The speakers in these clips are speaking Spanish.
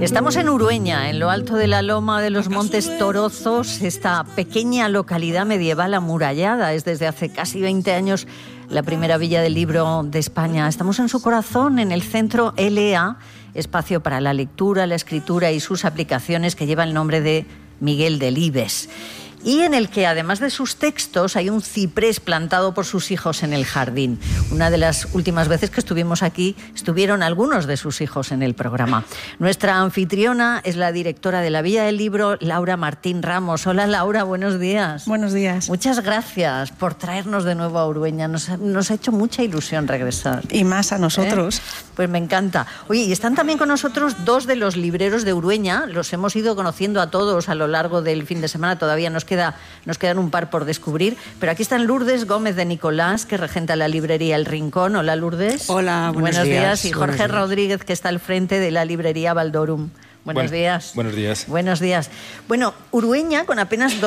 Estamos en Urueña, en lo alto de la loma de los Montes Torozos, esta pequeña localidad medieval amurallada. Es desde hace casi 20 años la primera villa del libro de España. Estamos en su corazón, en el centro LEA, espacio para la lectura, la escritura y sus aplicaciones, que lleva el nombre de Miguel Delibes. Y en el que, además de sus textos, hay un ciprés plantado por sus hijos en el jardín. Una de las últimas veces que estuvimos aquí, estuvieron algunos de sus hijos en el programa. Nuestra anfitriona es la directora de la Villa del Libro, Laura Martín Ramos. Hola, Laura, buenos días. Buenos días. Muchas gracias por traernos de nuevo a Urueña. Nos ha hecho mucha ilusión regresar. Y más a nosotros. Pues me encanta. Oye, y están también con nosotros dos de los libreros de Urueña. Los hemos ido conociendo a todos a lo largo del fin de semana. Todavía nos quedan un par por descubrir, pero aquí están Lourdes Gómez de Nicolás, que regenta la librería El Rincón. Hola, Lourdes. Hola, buenos días. Y Jorge Rodríguez, que está al frente de la librería Valdorum. Buenos días. Buenos días. Buenos días. Bueno, Urueña, con apenas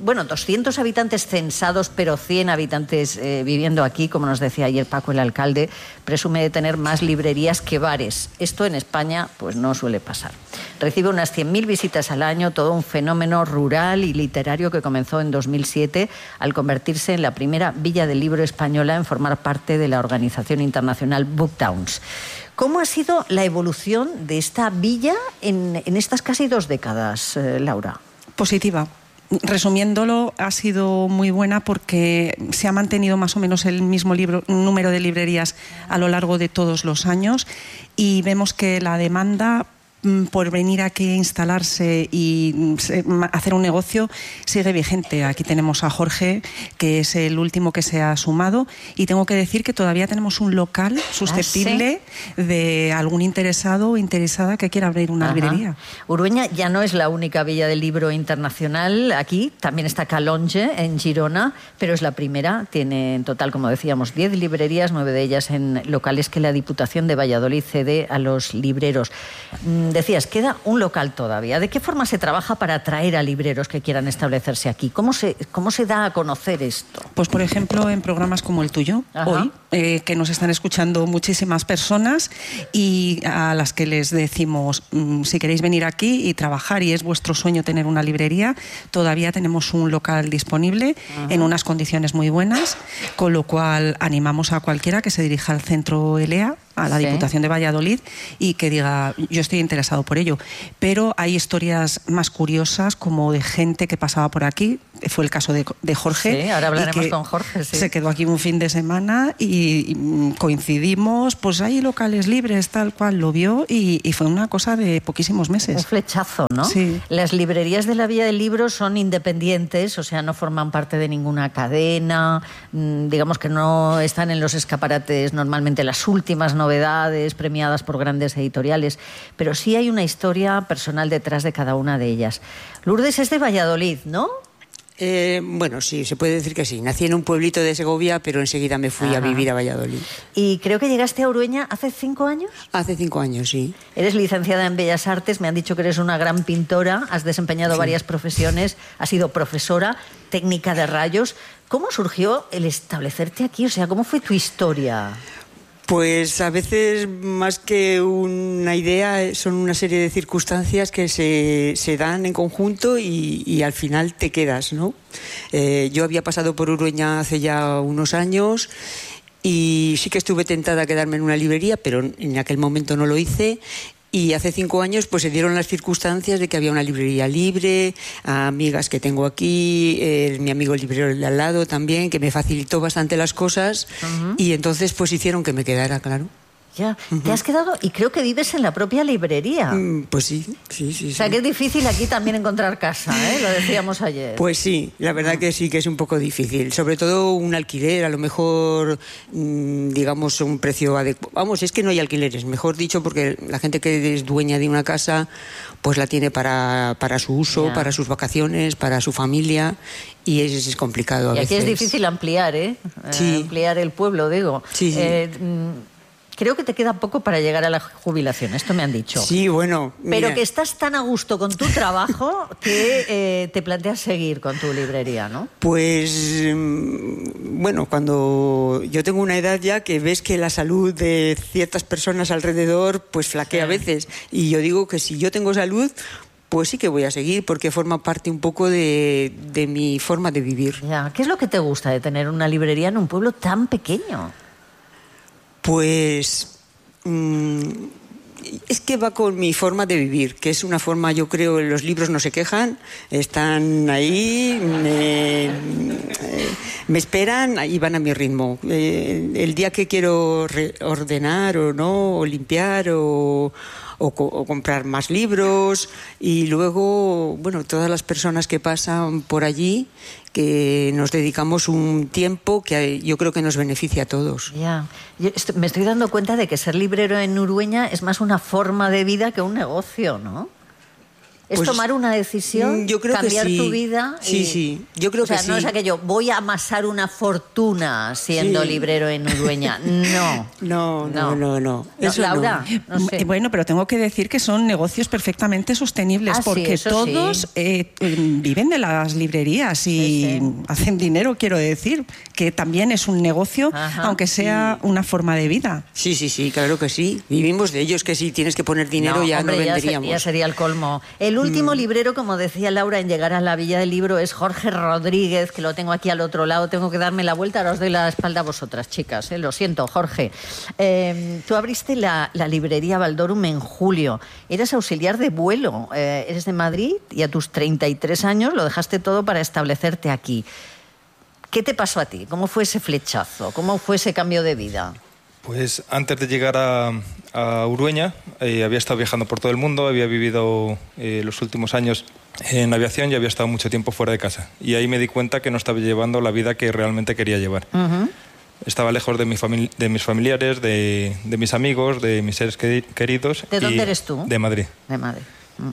200 habitantes censados, pero 100 habitantes viviendo aquí, como nos decía ayer Paco, el alcalde, presume de tener más librerías que bares. Esto en España pues no suele pasar. Recibe unas 100.000 visitas al año, todo un fenómeno rural y literario que comenzó en 2007 al convertirse en la primera villa del libro española en formar parte de la organización internacional Booktowns. ¿Cómo ha sido la evolución de esta villa en estas casi 2 décadas, Laura? Positiva. Resumiéndolo, ha sido muy buena porque se ha mantenido más o menos el mismo número de librerías a lo largo de todos los años y vemos que la demanda por venir aquí a instalarse y hacer un negocio sigue vigente. Aquí tenemos a Jorge, que es el último que se ha sumado, y tengo que decir que todavía tenemos un local susceptible de algún interesado o interesada que quiera abrir una librería. Urueña ya no es la única villa del libro internacional. Aquí también está Calonge, en Girona, pero es la primera. Tiene en total, como decíamos, 10 librerías, 9 de ellas en locales que la Diputación de Valladolid cede a los libreros. Decías, queda un local todavía. ¿De qué forma se trabaja para atraer a libreros que quieran establecerse aquí? ¿Cómo se da a conocer esto? Pues, por ejemplo, en programas como el tuyo, hoy, que nos están escuchando muchísimas personas y a las que les decimos, si queréis venir aquí y trabajar y es vuestro sueño tener una librería, todavía tenemos un local disponible en unas condiciones muy buenas, con lo cual animamos a cualquiera que se dirija al centro LEA, a la Diputación de Valladolid, y que diga, yo estoy interesado por ello. Pero hay historias más curiosas, como de gente que pasaba por aquí. Fue el caso de Jorge. Sí, ahora hablaremos con Jorge. Sí. Se quedó aquí un fin de semana y coincidimos, pues hay locales libres, tal cual, lo vio, y fue una cosa de poquísimos meses. Un flechazo, ¿no? Sí. Las librerías de la Villa del Libro son independientes, o sea, no forman parte de ninguna cadena, digamos que no están en los escaparates normalmente las últimas novedades premiadas por grandes editoriales, pero sí hay una historia personal detrás de cada una de ellas. Lourdes es de Valladolid, ¿no? Bueno, sí, se puede decir que sí. Nací en un pueblito de Segovia, pero enseguida me fui a vivir a Valladolid. Y creo que llegaste a Urueña hace 5 años. Hace 5 años, sí. Eres licenciada en Bellas Artes, me han dicho que eres una gran pintora, has desempeñado varias profesiones, has sido profesora, técnica de rayos. ¿Cómo surgió el establecerte aquí? O sea, ¿cómo fue tu historia? Pues a veces, más que una idea, son una serie de circunstancias que se dan en conjunto y al final te quedas, ¿no? Yo había pasado por Urueña hace ya unos años y sí que estuve tentada a quedarme en una librería, pero en aquel momento no lo hice. Y hace 5 años pues se dieron las circunstancias de que había una librería libre, amigas que tengo aquí, mi amigo el librero de al lado también, que me facilitó bastante las cosas, y entonces pues hicieron que me quedara, claro. Ya, te has quedado y creo que vives en la propia librería. Pues sí. O sea, que es difícil aquí también encontrar casa, ¿eh? Lo decíamos ayer. Pues sí, la verdad que sí que es un poco difícil. Sobre todo un alquiler, a lo mejor, digamos, un precio adecuado. Vamos, es que no hay alquileres, mejor dicho, porque la gente que es dueña de una casa, pues la tiene para su uso, para sus vacaciones, para su familia, y es complicado a veces. Y aquí es difícil ampliar, ¿eh? Sí. Ampliar el pueblo, digo. Sí. Creo que te queda poco para llegar a la jubilación, esto me han dicho. Sí, bueno. Pero que estás tan a gusto con tu trabajo que te planteas seguir con tu librería, ¿no? Pues, bueno, cuando yo tengo una edad ya que ves que la salud de ciertas personas alrededor pues flaquea a veces. Y yo digo que si yo tengo salud, pues sí que voy a seguir, porque forma parte un poco de mi forma de vivir. Ya. ¿Qué es lo que te gusta de tener una librería en un pueblo tan pequeño? Pues es que va con mi forma de vivir, que es una forma, yo creo, los libros no se quejan, están ahí, me esperan y van a mi ritmo. El día que quiero ordenar o no, o limpiar o comprar más libros, y luego, bueno, todas las personas que pasan por allí, que nos dedicamos un tiempo que yo creo que nos beneficia a todos. Ya. Me estoy dando cuenta de que ser librero en Urueña es más una forma de vida que un negocio, ¿no? Es pues, tomar una decisión, yo creo cambiar que sí. tu vida. Sí, sí, yo creo que sí. O sea, no es aquello, voy a amasar una fortuna siendo librero en Urueña. No. No. Eso Laura, no sé. Bueno, pero tengo que decir que son negocios perfectamente sostenibles, porque todos viven de las librerías y hacen dinero, quiero decir, que también es un negocio, aunque sea una forma de vida. Sí, claro que sí. Vivimos de ellos, que si tienes que poner dinero no venderíamos. Ya sería el colmo. El último librero, como decía Laura, en llegar a la Villa del Libro es Jorge Rodríguez, que lo tengo aquí al otro lado. Tengo que darme la vuelta, ahora os doy la espalda a vosotras, chicas. Lo siento, Jorge. Tú abriste la librería Valdorum en julio. Eras auxiliar de vuelo. Eres de Madrid y a tus 33 años lo dejaste todo para establecerte aquí. ¿Qué te pasó a ti? ¿Cómo fue ese flechazo? ¿Cómo fue ese cambio de vida? Pues antes de llegar a Urueña, había estado viajando por todo el mundo, había vivido los últimos años en aviación y había estado mucho tiempo fuera de casa. Y ahí me di cuenta que no estaba llevando la vida que realmente quería llevar. Estaba lejos de mis familiares, de mis amigos, de mis seres queridos. ¿De dónde eres tú? De Madrid. De Madrid.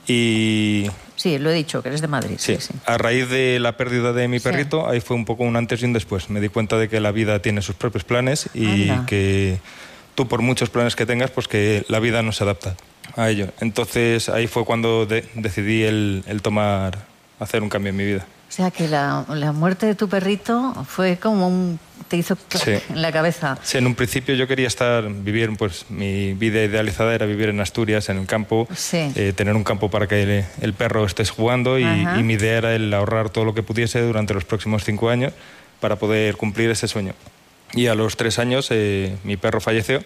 Y... Sí, lo he dicho, que eres de Madrid. Sí. A raíz de la pérdida de mi perrito, ahí fue un poco un antes y un después. Me di cuenta de que la vida tiene sus propios planes y que tú, por muchos planes que tengas, pues que la vida no se adapta a ello. Entonces ahí fue cuando decidí hacer un cambio en mi vida. O sea que la muerte de tu perrito fue como te hizo en la cabeza. Sí, en un principio yo quería vivir, pues mi vida idealizada era vivir en Asturias, en el campo, tener un campo para que el perro esté jugando y mi idea era el ahorrar todo lo que pudiese durante los próximos 5 años para poder cumplir ese sueño. Y a los 3 años mi perro falleció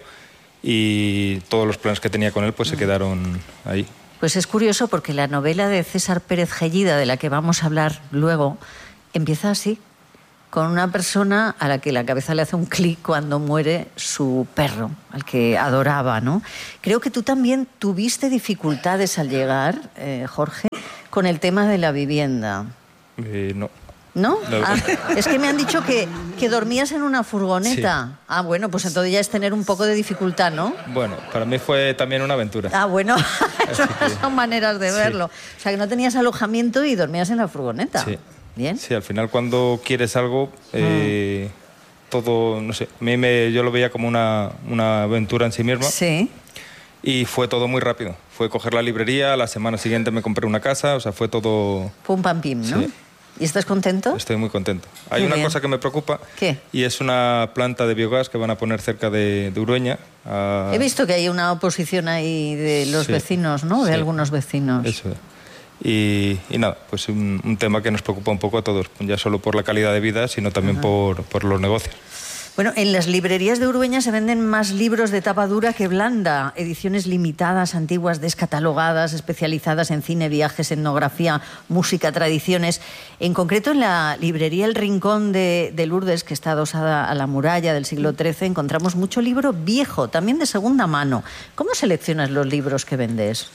y todos los planes que tenía con él pues se quedaron ahí. Pues es curioso porque la novela de César Pérez Gellida, de la que vamos a hablar luego, empieza así, con una persona a la que la cabeza le hace un clic cuando muere su perro, al que adoraba, ¿no? Creo que tú también tuviste dificultades al llegar, Jorge, con el tema de la vivienda. No. ¿No? Es que me han dicho que dormías en una furgoneta. Sí. Bueno, pues entonces ya es tener un poco de dificultad, ¿no? Bueno, para mí fue también una aventura. Bueno, son maneras de verlo. O sea, que no tenías alojamiento y dormías en la furgoneta. Sí. Bien. Sí, al final cuando quieres algo, todo, no sé, yo lo veía como una aventura en sí misma. Sí. Y fue todo muy rápido. Fue coger la librería, la semana siguiente me compré una casa, o sea, fue todo... Pum, pam, pim, ¿no? Sí. ¿Y estás contento? Estoy muy contento. Hay una cosa que me preocupa. ¿Qué? Y es una planta de biogás que van a poner cerca de Urueña. He visto que hay una oposición ahí de los vecinos, ¿no? De algunos vecinos. Eso es. Y nada, pues un tema que nos preocupa un poco a todos, ya solo por la calidad de vida, sino también por los negocios. Bueno, en las librerías de Urueña se venden más libros de tapa dura que blanda, ediciones limitadas, antiguas, descatalogadas, especializadas en cine, viajes, etnografía, música, tradiciones. En concreto, en la librería El Rincón de Lourdes, que está adosada a la muralla del siglo XIII, encontramos mucho libro viejo, también de segunda mano. ¿Cómo seleccionas los libros que vendes?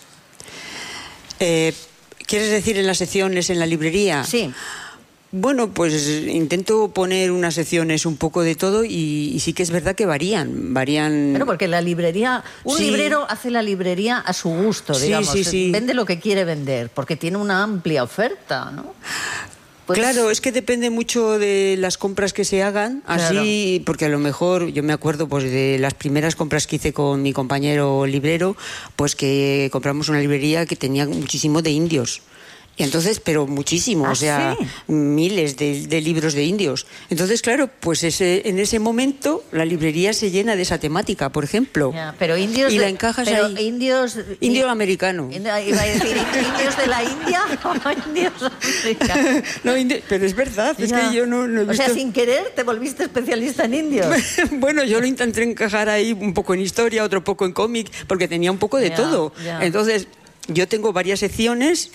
¿Quieres decir en las secciones en la librería? Sí. Bueno, pues intento poner unas secciones un poco de todo y sí que es verdad que varían. Bueno, porque la librería, un librero hace la librería a su gusto, digamos. Sí. Vende lo que quiere vender, porque tiene una amplia oferta, ¿no? Pues, claro, es que depende mucho de las compras que se hagan, así, claro. Porque a lo mejor, yo me acuerdo pues de las primeras compras que hice con mi compañero librero, pues que compramos una librería que tenía muchísimo de indios. Y entonces, pero muchísimo, o sea, ¿sí? Miles de libros de indios. Entonces, claro, pues en ese momento la librería se llena de esa temática, por ejemplo. Ya, pero indios y la encajas pero ahí. Indio americano. Iba a decir, ¿indios de la India o indios americanos? No, pero es verdad, es que yo no he visto... O sea, sin querer te volviste especialista en indios. Bueno, yo lo intenté encajar ahí un poco en historia, otro poco en cómic, porque tenía un poco de todo. Ya. Entonces, yo tengo varias secciones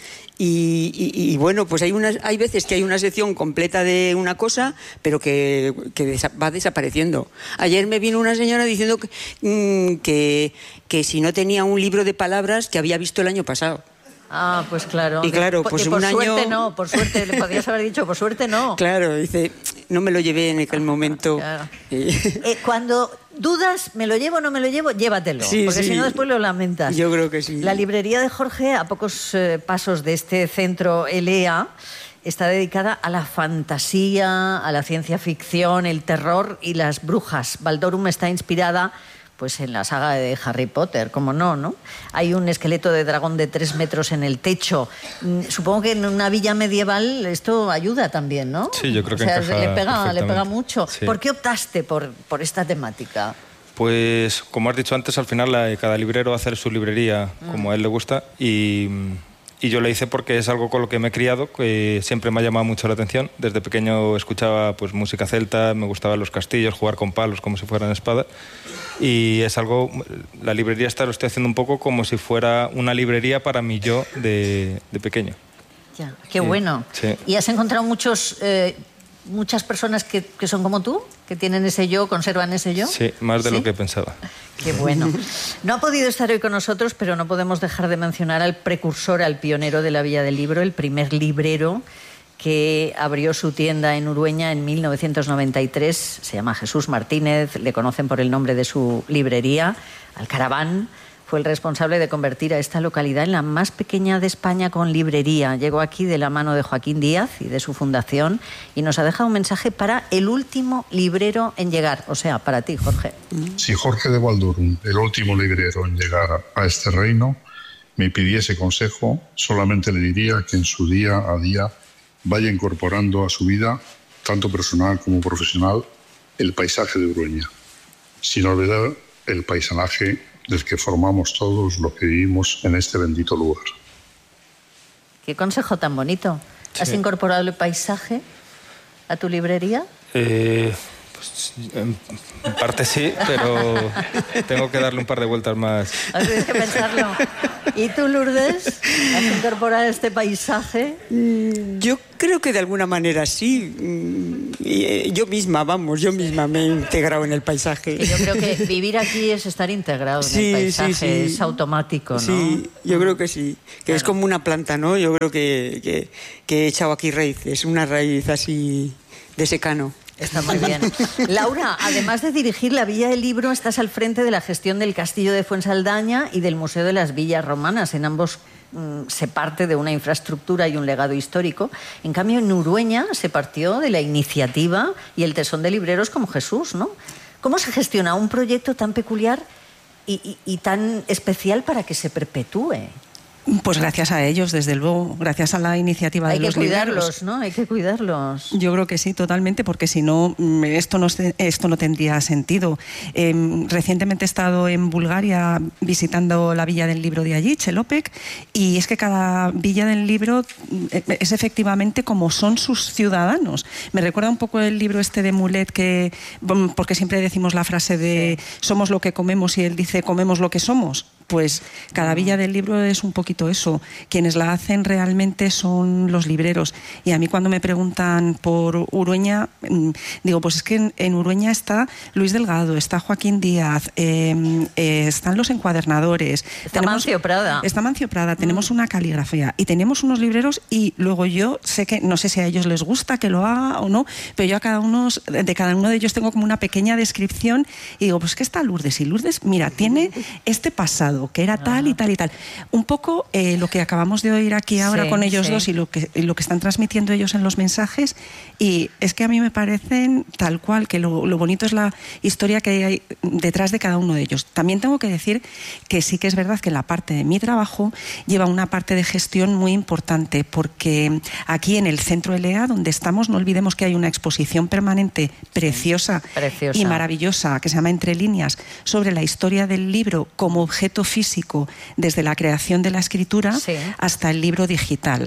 y bueno, pues hay veces que hay una sección completa de una cosa, pero que va desapareciendo. Ayer me vino una señora diciendo que si no tenía un libro de palabras que había visto el año pasado. Ah, pues claro. Y claro, pues por un año... suerte no, por suerte, le podías haber dicho, por suerte no. Claro, dice, no me lo llevé en aquel momento. Claro. Cuando dudas, ¿me lo llevo o no me lo llevo? Llévatelo, sí, porque sí. si no después lo lamentas. Yo creo que sí. La librería de Jorge, a pocos pasos de este centro ELEA, está dedicada a la fantasía, a la ciencia ficción, el terror y las brujas. Baldorum está inspirada pues en la saga de Harry Potter, como no. Hay un esqueleto de dragón de 3 metros en el techo. Supongo que en una villa medieval esto ayuda también, ¿no? Sí, yo creo que le pega mucho. Sí. ¿Por qué optaste por esta temática? Pues, como has dicho antes, al final cada librero hace su librería como a él le gusta y yo la hice porque es algo con lo que me he criado, que siempre me ha llamado mucho la atención. Desde pequeño escuchaba pues música celta, me gustaban los castillos, jugar con palos como si fueran espadas. Y es algo, la librería lo estoy haciendo un poco como si fuera una librería para mí yo de pequeño. Ya, qué bueno. Sí. ¿Y has encontrado muchas personas que son como tú? ¿Que tienen ese yo, conservan ese yo? Sí, más de lo que pensaba. Qué bueno. No ha podido estar hoy con nosotros, pero no podemos dejar de mencionar al precursor, al pionero de la Villa del Libro, el primer librero que abrió su tienda en Urueña en 1993. Se llama Jesús Martínez, le conocen por el nombre de su librería, Alcaraván. Fue el responsable de convertir a esta localidad en la más pequeña de España con librería. Llegó aquí de la mano de Joaquín Díaz y de su fundación y nos ha dejado un mensaje para el último librero en llegar, o sea, para ti, Jorge. Si Jorge de Baldorum, el último librero en llegar a este reino, me pidiese consejo, solamente le diría que en su día a día vaya incorporando a su vida, tanto personal como profesional, el paisaje de Urueña, sin olvidar el paisanaje del que formamos todos los que vivimos en este bendito lugar. Qué consejo tan bonito. Sí. ¿Has incorporado el paisaje a tu librería? Pues, en parte sí, pero tengo que darle un par de vueltas más. Tienes que pensarlo. ¿Y tú, Lourdes? ¿Has incorporado este paisaje? Yo creo que de alguna manera sí. Yo misma me he integrado en el paisaje. Yo creo que vivir aquí es estar integrado en el paisaje, sí. Es automático, ¿no? Sí, yo creo que sí. Que claro. Es como una planta, ¿no? Yo creo que he echado aquí raíces, una raíz así de secano. Está muy bien. Laura, además de dirigir la Villa del Libro, estás al frente de la gestión del Castillo de Fuensaldaña y del Museo de las Villas Romanas. En ambos se parte de una infraestructura y un legado histórico. En cambio, en Urueña se partió de la iniciativa y el tesón de libreros como Jesús, ¿no? ¿Cómo se gestiona un proyecto tan peculiar y tan especial para que se perpetúe? Pues gracias a ellos, desde luego, gracias a la iniciativa de los libreros. Hay que cuidarlos, ¿no? Hay que cuidarlos. Yo creo que sí, totalmente, porque si no, esto no tendría sentido. Recientemente he estado en Bulgaria visitando la Villa del Libro de allí, Chelopec, y es que cada Villa del Libro es efectivamente como son sus ciudadanos. Me recuerda un poco el libro este de Mulet, porque siempre decimos la frase de somos lo que comemos y él dice comemos lo que somos. Pues cada Villa del Libro es un poquito eso. Quienes la hacen realmente son los libreros. Y a mí cuando me preguntan por Urueña, digo, pues es que en Urueña está Luis Delgado, está Joaquín Díaz, están los encuadernadores. Está Mancio Prada. Está Mancio Prada, tenemos una caligrafía y tenemos unos libreros y luego yo sé que, no sé si a ellos les gusta que lo haga o no, pero yo de cada uno de ellos tengo como una pequeña descripción y digo, pues que está Lourdes. Y Lourdes, mira, tiene este pasado. pasado, que era tal y tal y tal. Un poco lo que acabamos de oír aquí ahora con ellos dos y lo que están transmitiendo ellos en los mensajes, y es que a mí me parecen tal cual, que lo bonito es la historia que hay detrás de cada uno de ellos. También tengo que decir que sí que es verdad que la parte de mi trabajo lleva una parte de gestión muy importante, porque aquí en el Centro ELEA, donde estamos, no olvidemos que hay una exposición permanente preciosa y maravillosa que se llama Entre líneas, sobre la historia del libro como objeto físico desde la creación de la escritura hasta el libro digital,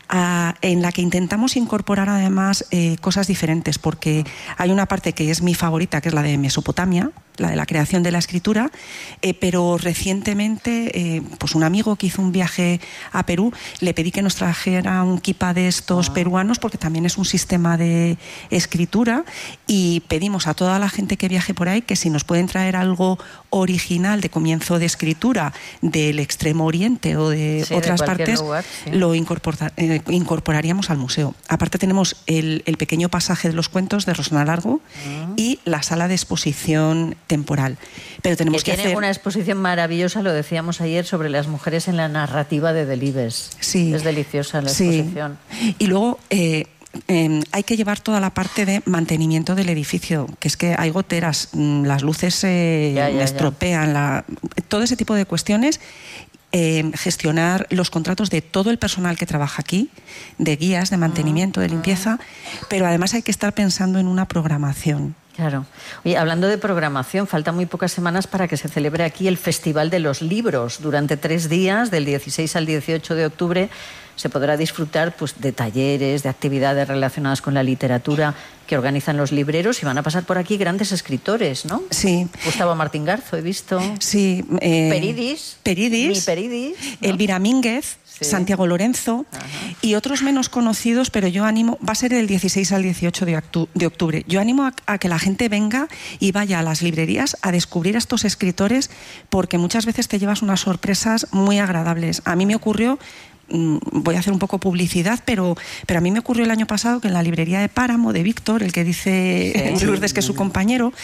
en la que intentamos incorporar además cosas diferentes, porque hay una parte que es mi favorita, que es la de Mesopotamia, la de la creación de la escritura, pero recientemente pues un amigo que hizo un viaje a Perú, le pedí que nos trajera un kipa de estos peruanos, porque también es un sistema de escritura, y pedimos a toda la gente que viaje por ahí que si nos pueden traer algo original de comienzo de escritura del Extremo Oriente o de otras partes, lugar, lo incorporaríamos al museo. Aparte tenemos el pequeño pasaje de los cuentos de Rosana Largo y la sala de exposición temporal. Pero tenemos que tiene una exposición maravillosa, lo decíamos ayer, sobre las mujeres en la narrativa de Delibes. Sí. Es deliciosa la exposición. Y luego hay que llevar toda la parte de mantenimiento del edificio, que es que hay goteras, las luces se estropean, todo ese tipo de cuestiones. Gestionar los contratos de todo el personal que trabaja aquí, de guías, de mantenimiento, de limpieza, pero además hay que estar pensando en una programación. Claro. Oye, hablando de programación, faltan muy pocas semanas para que se celebre aquí el Festival de los Libros. Durante 3 días, del 16 al 18 de octubre, se podrá disfrutar pues, de talleres, de actividades relacionadas con la literatura que organizan los libreros, y van a pasar por aquí grandes escritores, ¿no? Sí. Gustavo Martín Garzo, he visto. Sí. Peridis. Mi Peridis. ¿No? Elvira Mínguez. Sí. Santiago Lorenzo. Ajá. Y otros menos conocidos, pero yo animo, va a ser del 16 al 18 de octubre. Yo animo a que la gente venga y vaya a las librerías a descubrir a estos escritores, porque muchas veces te llevas unas sorpresas muy agradables. A mí me ocurrió, voy a hacer un poco publicidad, pero a mí me ocurrió el año pasado que en la librería de Páramo, de Víctor, el que dice Lourdes que es su compañero,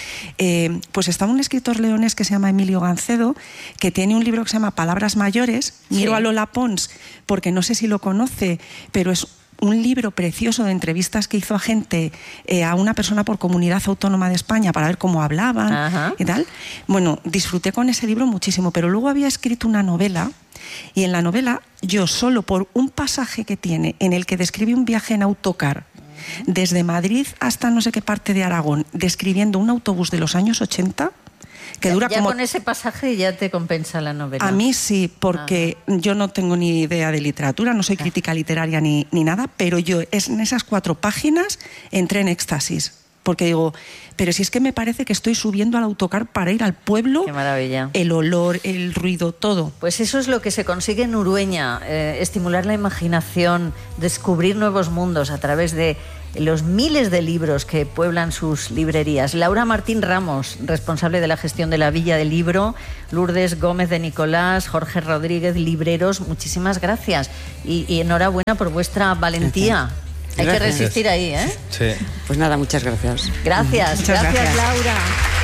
pues estaba un escritor leonés que se llama Emilio Gancedo, que tiene un libro que se llama Palabras Mayores. Miro a Lola Pons, porque no sé si lo conoce, pero es un libro precioso de entrevistas que hizo a gente, a una persona por comunidad autónoma de España, para ver cómo hablaban y tal. Bueno, disfruté con ese libro muchísimo, pero luego había escrito una novela, y en la novela yo, solo por un pasaje que tiene en el que describe un viaje en autocar desde Madrid hasta no sé qué parte de Aragón, describiendo un autobús de los años 80, que dura como... con ese pasaje ya te compensa la novela. A mí sí, porque yo no tengo ni idea de literatura, no soy crítica literaria ni nada, pero yo en esas 4 páginas entré en éxtasis. Porque digo, pero si es que me parece que estoy subiendo al autocar para ir al pueblo. ¡Qué maravilla! El olor, el ruido, todo. Pues eso es lo que se consigue en Urueña, estimular la imaginación, descubrir nuevos mundos a través de los miles de libros que pueblan sus librerías. Laura Martín Ramos, responsable de la gestión de la Villa del Libro, Lourdes Gómez de Nicolás, Jorge Rodríguez, libreros, muchísimas gracias y enhorabuena por vuestra valentía. Hay que resistir ahí, ¿eh? Sí. Pues nada, muchas gracias. Gracias, gracias Laura.